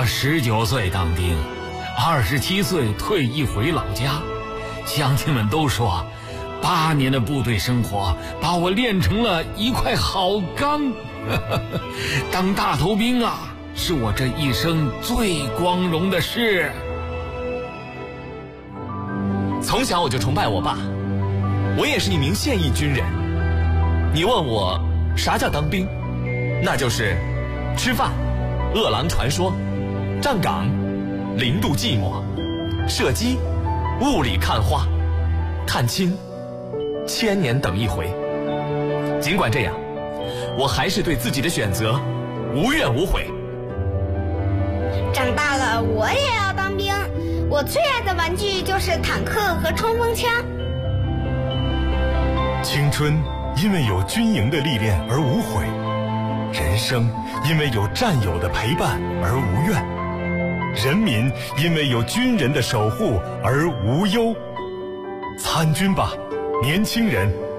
我19岁当兵，27岁退役回老家。乡亲们都说，8年的部队生活把我练成了一块好钢。当大头兵啊，是我这一生最光荣的事。 从小我就崇拜我爸，我也是一名现役军人。你问我啥叫当兵，那就是吃饭、饿狼传说、站岗、零度寂寞、射击、雾里看花、看清、1000年等一回。尽管这样，我还是对自己的选择无怨无悔。 长大了我也要当兵，我最爱的玩具就是坦克和冲锋枪。 青春因为有军营的历练而无悔，人生因为有战友的陪伴而无怨，人民因为有军人的守护而无忧。参军吧，年轻人！